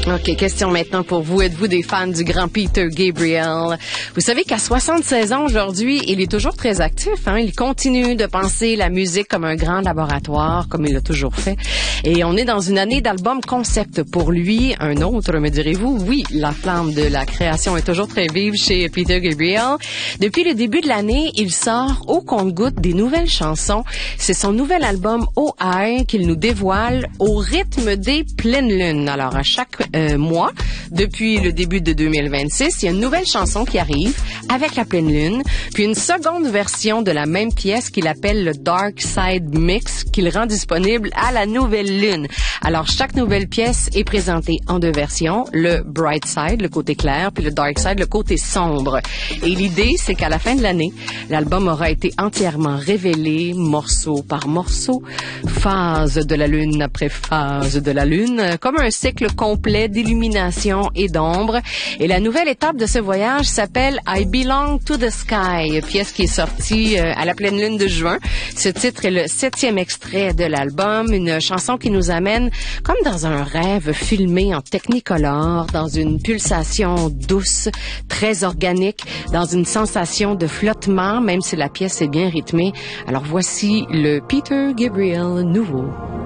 OK, question maintenant pour vous. Êtes-vous des fans du grand Peter Gabriel? Vous savez qu'à 76 ans aujourd'hui, il est toujours très actif. Il continue de penser la musique comme un grand laboratoire, comme il l'a toujours fait. Et on est dans une année d'album concept pour lui. Un autre, me direz-vous? Oui, la flamme de la création est toujours très vive chez Peter Gabriel. Depuis le début de l'année, il sort au compte-gouttes des nouvelles chansons. C'est son nouvel album Oh I qu'il nous dévoile au rythme des pleines lunes. Alors, à chaque mois, depuis le début de 2026, il y a une nouvelle chanson qui arrive avec la pleine lune, puis une seconde version de la même pièce qu'il appelle le Dark Side Mix, qu'il rend disponible à la nouvelle lune. Alors, chaque nouvelle pièce est présentée en deux versions, le Bright Side, le côté clair, puis le Dark Side, le côté sombre. Et l'idée, c'est qu'à la fin de l'année, l'album aura été entièrement révélé, morceau par morceau, phase de la lune après phase de la lune, comme un cycle complet d'illumination et d'ombre. Et la nouvelle étape de ce voyage s'appelle I Belong to the Sky, pièce qui est sortie à la pleine lune de juin. Ce titre est le 7e extrait de l'album, une chanson qui nous amène comme dans un rêve filmé en Technicolor, dans une pulsation douce, très organique, dans une sensation de flottement, même si la pièce est bien rythmée. Alors voici le Peter Gabriel nouveau.